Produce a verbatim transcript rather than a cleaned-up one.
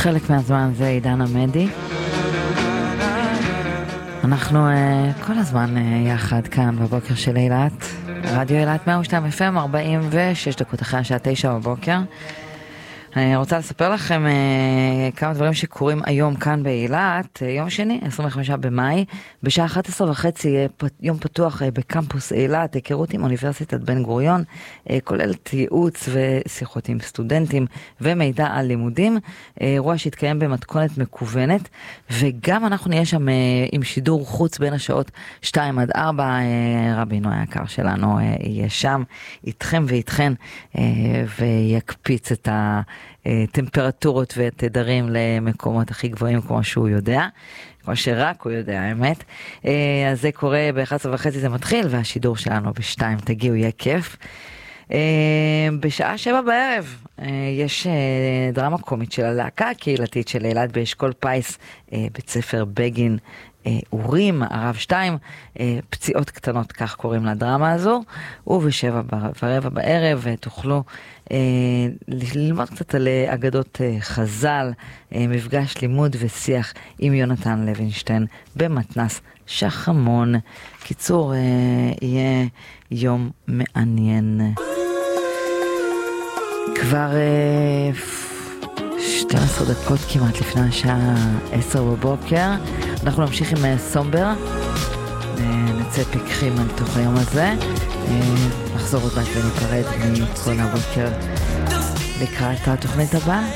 חלק מהזמן זה עידן עמדי. אנחנו uh, כל הזמן uh, יחד כאן בבוקר של אילת, רדיו אילת מאה ושתיים אף אם, ארבעים ושש דקות אחרי השעה תשע בבוקר. אני רוצה לספר לכם uh, כמה דברים שקורים היום כאן באילת. uh, יום שני, עשרים וחמישה במאי, בשעה אחת עשרה וחצי, uh, יום פתוח uh, בקמפוס אילת, היכרות עם אוניברסיטת בן גוריון, uh, כוללת ייעוץ ושיחות עם סטודנטים ומידע על לימודים, uh, אירוע שהתקיים במתכונת מקוונת, וגם אנחנו נהיה שם uh, עם שידור חוץ בין השעות שתיים עד ארבע, uh, רבינו היקר שלנו uh, יהיה שם איתכם ואיתכן, uh, ויקפיץ את ה... טמפרטורות ותדרים למקומות הכי גבוהים כמו שהוא יודע, כמו שרק הוא יודע, האמת. אז זה קורה ב-אחת עשרה וחצי זה מתחיל, והשידור שלנו ב-שתיים, תגיעו, יהיה כיף. בשעה שבע בערב יש דרמה קומית של הלהקה הקהילתית של אילת באשכול פייס, בית ספר בגין אורים, ערב שתיים, פציעות קטנות, כך קוראים לדרמה הזו, ובשבע ורבע בערב תוכלו ללמוד קצת על אגדות חז"ל, מפגש לימוד ושיח עם יונתן לוינשטיין במתנ"ס שחמון. קיצור, יהיה יום מעניין. כבר שתים עשרה דקות כמעט לפני השעה עשר בבוקר. אנחנו נמשיך עם סומבר, נצא פיקחים על תוך היום הזה, נחזור עוד מעט וניפרד מכל הבוקר לקראת התוכנית הבאה.